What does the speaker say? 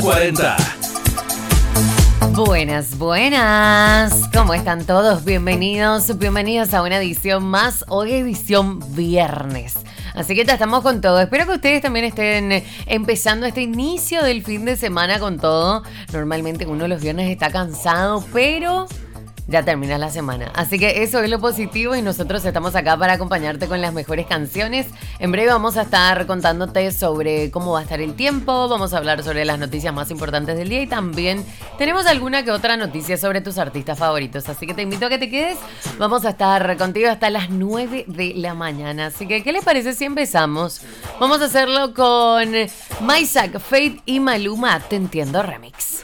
40. Buenas, buenas. ¿Cómo están todos? Bienvenidos a una edición más. Hoy edición viernes. Así que ya estamos con todo. Espero que ustedes también estén empezando este inicio del fin de semana con todo. Normalmente uno los viernes está cansado, pero ya termina la semana. Así que eso es lo positivo y nosotros estamos acá para acompañarte con las mejores canciones. En breve vamos a estar contándote sobre cómo va a estar el tiempo. Vamos a hablar sobre las noticias más importantes del día y también tenemos alguna que otra noticia sobre tus artistas favoritos. Así que te invito a que te quedes. Vamos a estar contigo hasta las 9 de la mañana. Así que, ¿qué les parece si empezamos? Vamos a hacerlo con Maisak, Fate y Maluma. Te entiendo remix.